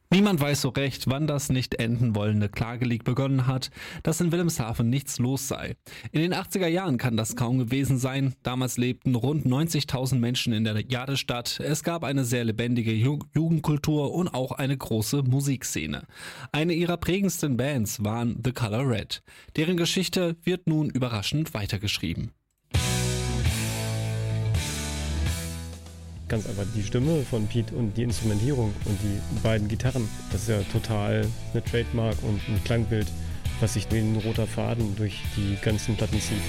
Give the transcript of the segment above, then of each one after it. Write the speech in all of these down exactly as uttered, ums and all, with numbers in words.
Niemand weiß so recht, wann das nicht enden wollende Klagelied begonnen hat, dass in Wilhelmshaven nichts los sei. In den achtziger Jahren kann das kaum gewesen sein. Damals lebten rund neunzigtausend Menschen in der Jadestadt. Es gab eine sehr lebendige Ju- Jugendkultur und auch eine große Musikszene. Eine ihrer prägendsten Bands waren The Color Red. Deren Geschichte wird nun überraschend weitergeschrieben. Ganz einfach die Stimme von Pete und die Instrumentierung und die beiden Gitarren. Das ist ja total eine Trademark und ein Klangbild, was sich wie ein roter Faden durch die ganzen Platten zieht.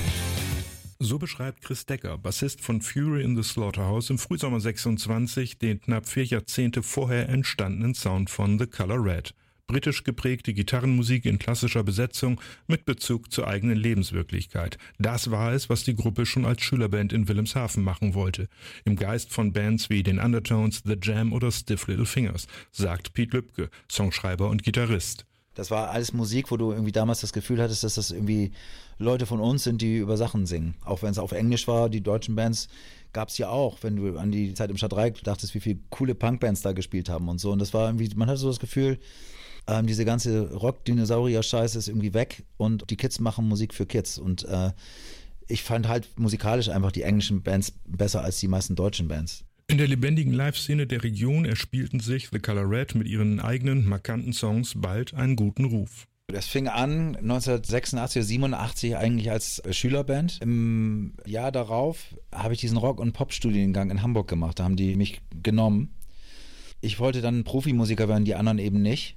So beschreibt Chris Decker, Bassist von Fury in the Slaughterhouse, im Frühsommer sechsundzwanzig den knapp vier Jahrzehnte vorher entstandenen Sound von The Color Red. Britisch geprägte Gitarrenmusik in klassischer Besetzung mit Bezug zur eigenen Lebenswirklichkeit. Das war es, was die Gruppe schon als Schülerband in Wilhelmshaven machen wollte. Im Geist von Bands wie den Undertones, The Jam oder Stiff Little Fingers, sagt Piet Lübke, Songschreiber und Gitarrist. Das war alles Musik, wo du irgendwie damals das Gefühl hattest, dass das irgendwie Leute von uns sind, die über Sachen singen. Auch wenn es auf Englisch war, die deutschen Bands gab es ja auch, wenn du an die Zeit im Stadtreich dachtest, wie viele coole Punkbands da gespielt haben und so. Und das war irgendwie, man hatte so das Gefühl, Ähm, diese ganze Rock-Dinosaurier-Scheiße ist irgendwie weg und die Kids machen Musik für Kids. Und äh, ich fand halt musikalisch einfach die englischen Bands besser als die meisten deutschen Bands. In der lebendigen Live-Szene der Region erspielten sich The Color Red mit ihren eigenen markanten Songs bald einen guten Ruf. Das fing an neunzehnhundertsechsundachtzig oder siebenundachtzig eigentlich als Schülerband. Im Jahr darauf habe ich diesen Rock- und Pop-Studiengang in Hamburg gemacht. Da haben die mich genommen. Ich wollte dann Profimusiker werden, die anderen eben nicht.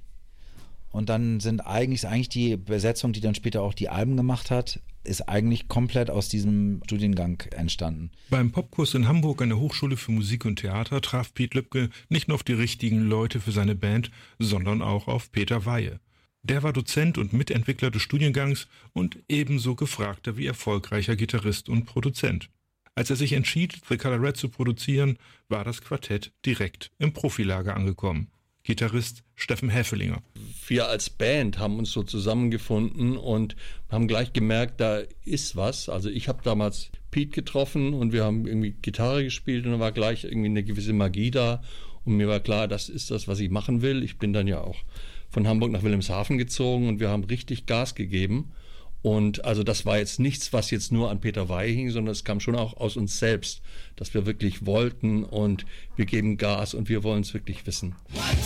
Und dann sind eigentlich, ist eigentlich die Besetzung, die dann später auch die Alben gemacht hat, ist eigentlich komplett aus diesem Studiengang entstanden. Beim Popkurs in Hamburg an der Hochschule für Musik und Theater traf Piet Lübke nicht nur auf die richtigen Leute für seine Band, sondern auch auf Peter Weihe. Der war Dozent und Mitentwickler des Studiengangs und ebenso gefragter wie erfolgreicher Gitarrist und Produzent. Als er sich entschied, The Color Red zu produzieren, war das Quartett direkt im Profilager angekommen. Gitarrist Steffen Häfelinger. Wir als Band haben uns so zusammengefunden und haben gleich gemerkt, da ist was. Also ich habe damals Pete getroffen und wir haben irgendwie Gitarre gespielt und da war gleich irgendwie eine gewisse Magie da. Und mir war klar, das ist das, was ich machen will. Ich bin dann ja auch von Hamburg nach Wilhelmshaven gezogen und wir haben richtig Gas gegeben. Und also das war jetzt nichts, was jetzt nur an Peter Weihe hing, sondern es kam schon auch aus uns selbst, dass wir wirklich wollten und wir geben Gas und wir wollen es wirklich wissen.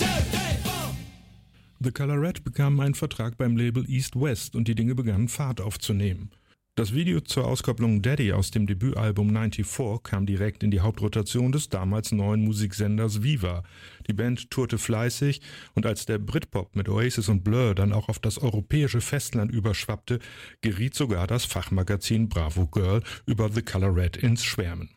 The Color Red bekam einen Vertrag beim Label East West und die Dinge begannen Fahrt aufzunehmen. Das Video zur Auskopplung Daddy aus dem Debütalbum vierundneunzig kam direkt in die Hauptrotation des damals neuen Musiksenders Viva. Die Band tourte fleißig und als der Britpop mit Oasis und Blur dann auch auf das europäische Festland überschwappte, geriet sogar das Fachmagazin Bravo Girl über The Color Red ins Schwärmen.